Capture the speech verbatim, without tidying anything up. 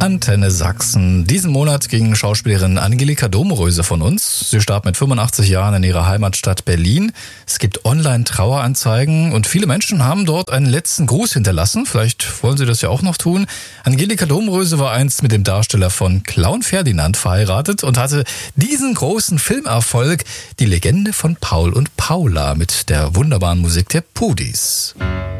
Antenne Sachsen. Diesen Monat ging Schauspielerin Angelika Domröse von uns. Sie starb mit fünfundachtzig Jahren in ihrer Heimatstadt Berlin. Es gibt Online-Traueranzeigen und viele Menschen haben dort einen letzten Gruß hinterlassen. Vielleicht wollen Sie das ja auch noch tun. Angelika Domröse war einst mit dem Darsteller von Clown Ferdinand verheiratet und hatte diesen großen Filmerfolg, die Legende von Paul und Paula, mit der wunderbaren Musik der Pudis.